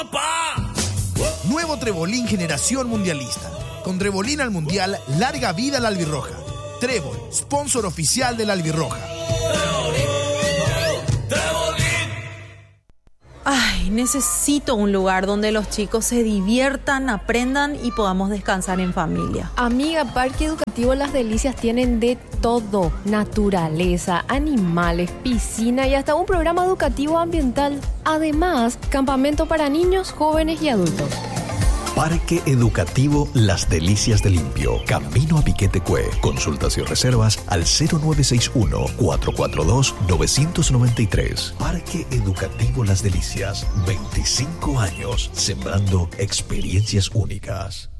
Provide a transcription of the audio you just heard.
Nuevo Trebolín Generación Mundialista. Con Trebolín al Mundial, larga vida la albirroja. Trébol, sponsor oficial de la albirroja. Ay, necesito un lugar donde los chicos se diviertan, aprendan y podamos descansar en familia. Amiga, Parque Educativo Las Delicias tienen de todo: naturaleza, animales, piscina y hasta un programa educativo ambiental. Además, campamento para niños, jóvenes y adultos. Parque Educativo Las Delicias de Limpio, camino a Piquete Cue. Consultas y reservas al 0961-442-993. Parque Educativo Las Delicias, 25 años sembrando experiencias únicas.